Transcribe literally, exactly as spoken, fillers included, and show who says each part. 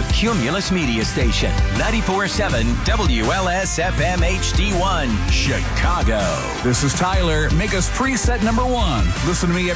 Speaker 1: Cumulus Media Station, ninety-four point seven W L S F M H D one, Chicago.
Speaker 2: This is Tyler. Make us preset number one. Listen to me every